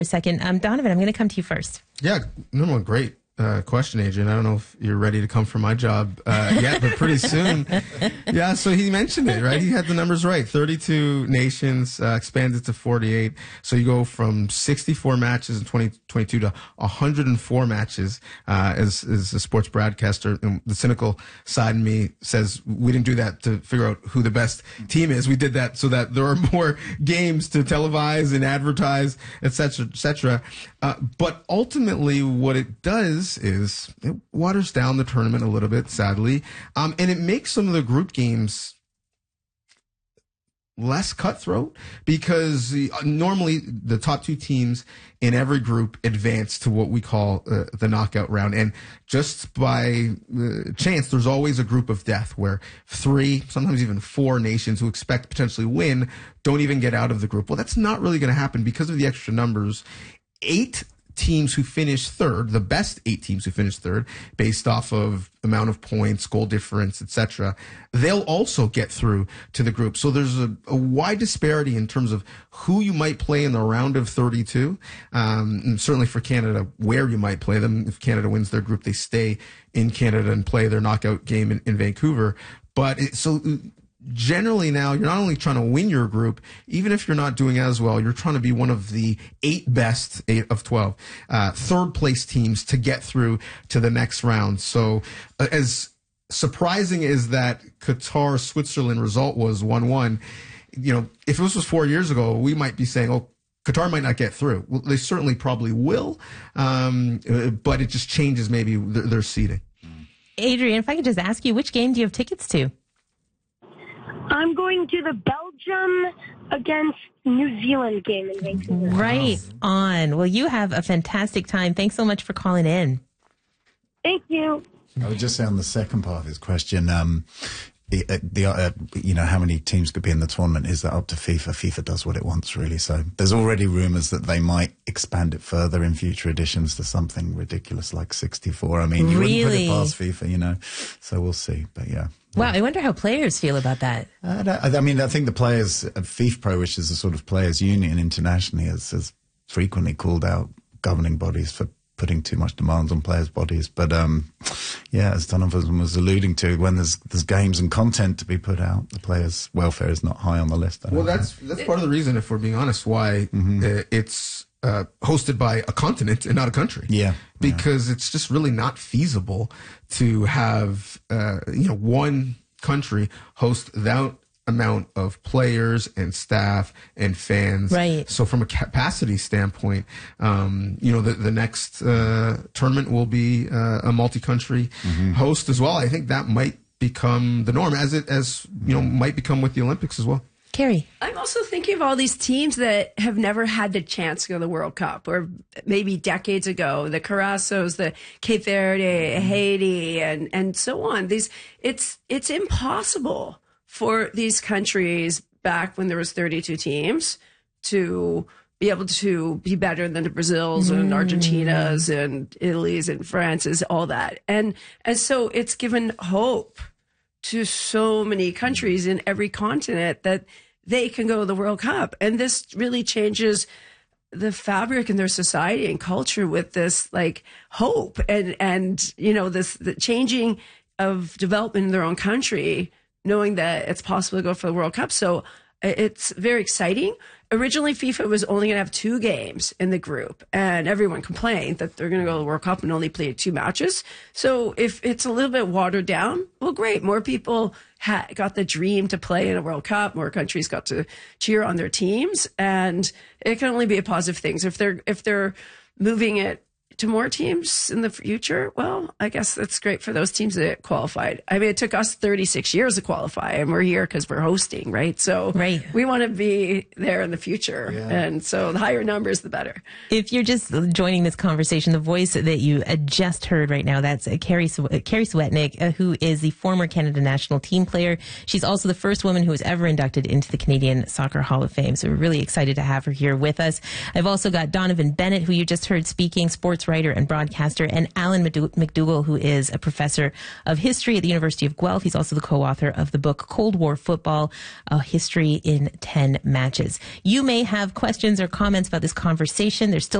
a second. Donovan, I'm going to come to you first. Yeah, no, great question, Adrian. I don't know if you're ready to come for my job yet, but pretty soon. Yeah, so he mentioned it, right? He had the numbers right. 32 nations expanded to 48. So you go from 64 matches in 2022 to 104 matches as a sports broadcaster. And the cynical side of me says we didn't do that to figure out who the best team is. We did that so that there are more games to televise and advertise, et cetera, et cetera. But ultimately what it does is it waters down the tournament a little bit, sadly, and it makes some of the group games less cutthroat because normally the top two teams in every group advance to what we call the knockout round. And just by chance, there's always a group of death where 3, sometimes even 4 nations who expect to potentially win don't even get out of the group. Well, that's not really going to happen because of the extra numbers. 8 teams who finish third, the best 8 teams who finish third, based off of amount of points, goal difference, etc., they'll also get through to the group. So there's a wide disparity in terms of who you might play in the round of 32, and certainly for Canada, where you might play them. If Canada wins their group, they stay in Canada and play their knockout game in Vancouver. But generally now, you're not only trying to win your group, even if you're not doing as well, you're trying to be one of the 8 best, 8 of 12, third place teams to get through to the next round. So as surprising as that Qatar-Switzerland result was 1-1, if this was 4 years ago, we might be saying, oh, Qatar might not get through. Well, they certainly probably will, but it just changes maybe their seeding. Adrian, if I could just ask you, which game do you have tickets to? I'm going to the Belgium against New Zealand game in Vancouver. Right on. Well, you have a fantastic time. Thanks so much for calling in. Thank you. I would just say on the second part of his question, how many teams could be in the tournament? Is that up to FIFA? FIFA does what it wants, really. So there's already rumours that they might expand it further in future editions to something ridiculous like 64. I mean, you wouldn't put it past FIFA, So we'll see. But yeah. Wow, I wonder how players feel about that. I think the players at FIFA, which is a sort of players' union internationally, has frequently called out governing bodies for putting too much demands on players' bodies. But as Donovan was alluding to, when there's games and content to be put out, the players' welfare is not high on the list. Well, that's part of the reason, if we're being honest, why it's hosted by a continent and not a country. Yeah. Because it's just really not feasible to have, one country host that amount of players and staff and fans. Right. So from a capacity standpoint, the next tournament will be a multi-country host as well. I think that might become the norm, as might become with the Olympics as well. Carrie. I'm also thinking of all these teams that have never had the chance to go to the World Cup, or maybe decades ago, the Curaçaos, the Cape Verde, Haiti, and so on. It's impossible for these countries back when there was 32 teams to be able to be better than the Brazils and Argentinas and Italy's and France's, all that. And so it's given hope to so many countries in every continent that they can go to the World Cup. And this really changes the fabric in their society and culture with this hope and the changing of development in their own country, knowing that it's possible to go for the World Cup. So it's very exciting. Originally, FIFA was only going to have 2 games in the group, and everyone complained that they're going to go to the World Cup and only play 2 matches. So if it's a little bit watered down, well, great. More people got the dream to play in a World Cup. More countries got to cheer on their teams, and it can only be a positive thing. So if they're moving it to more teams in the future, well, I guess that's great for those teams that qualified. I mean, it took us 36 years to qualify, and we're here because we're hosting, right? So we want to be there in the future. Yeah. And so the higher numbers, the better. If you're just joining this conversation, the voice that you just heard right now, that's Carrie Swietnick, who is the former Canada national team player. She's also the first woman who was ever inducted into the Canadian Soccer Hall of Fame. So we're really excited to have her here with us. I've also got Donovan Bennett, who you just heard speaking, sports sports writer and broadcaster, and Alan McDougall, who is a professor of history at the University of Guelph. He's also the co-author of the book Cold War Football, A History in 10 Matches. You may have questions or comments about this conversation. There's still